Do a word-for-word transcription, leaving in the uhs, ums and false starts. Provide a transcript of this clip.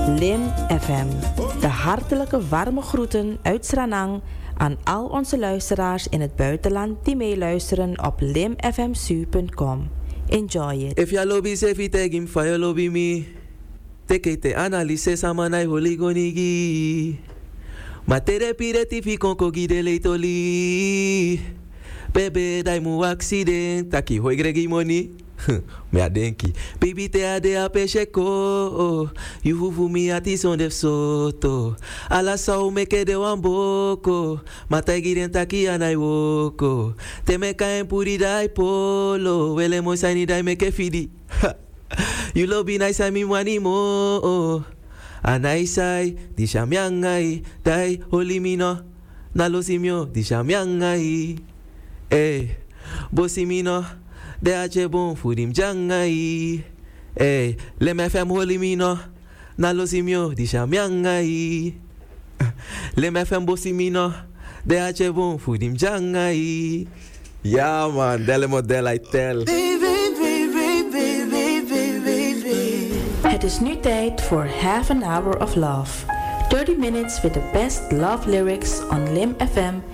Lim F M. De hartelijke warme groeten uit Sranang aan al onze luisteraars in het buitenland die meeluisteren op lim f m s u punt com. Enjoy it. If ya lobby se fi tegim fa ya lobby me. Take te analyse samanai holigonigi. Ma tere pireti fi konko gide leitoli. Bebe dai mu accident taki hoi gregi moni. Me adenki. Baby te ade a pecheko. You huvu mi ati son def soto. Ala sao me kede wamboko. Matai giren taki anai woko. Te me kaen puri dai polo. Wele mo saini dai me ke fidi. You lobby nice I mi wani mo. Anai sai di shamiangai. Dai holi mino. Na lo simio di shamiangai. Eh, bosi mino. De ache bon fudim jangai. Eh, le me fem holi mino. Na lo simio di shamiangai. Le me fem bosi mino. De ache bon fudim jangai. Ja man, delle model I tell. Het is nu tijd voor Half an Hour of Love. thirty minutes with the best love lyrics on Lim F M